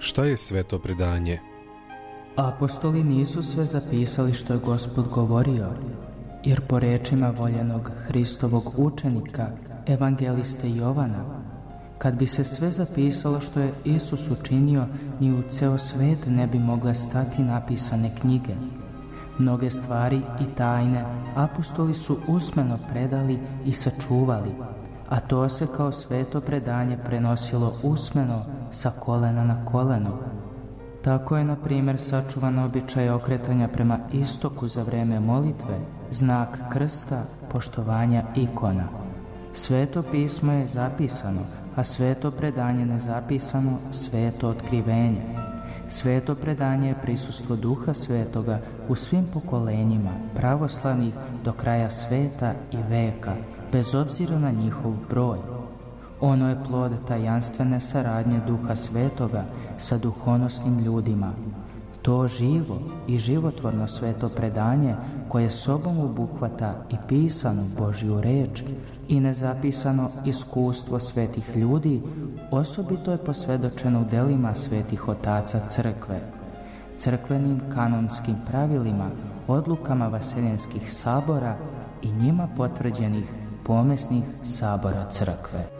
Šta je sveto predanje? Apostoli nisu sve zapisali što je Gospod govorio, jer po rečima voljenog Hristovog učenika, evangeliste Jovana, kad bi se sve zapisalo što je Isus učinio, ni u ceo svet ne bi mogle stati napisane knjige. Mnoge stvari i tajne apostoli su usmeno predali i sačuvali, a to se kao sveto predanje prenosilo usmeno sa kolena na koleno. Tako je, na primjer, sačuvan običaj okretanja prema istoku za vreme molitve, znak krsta, poštovanja ikona. Sveto pismo je zapisano, a sveto predanje nezapisano, sveto otkrivenje. Sveto predanje je prisustvo Duha Svetoga u svim pokolenjima, pravoslavnih do kraja sveta i veka, bez obzira na njihov broj. Ono je plod tajanstvene saradnje Duha Svetoga sa duhonosnim ljudima. To živo i životvorno sveto predanje koje sobom obuhvata i pisanu Božju reč i nezapisano iskustvo svetih ljudi, osobito je posvjedočeno u delima svetih otaca crkve, crkvenim kanonskim pravilima, odlukama vaseljenskih sabora i njima potvrđenih pomesnih sabora crkve.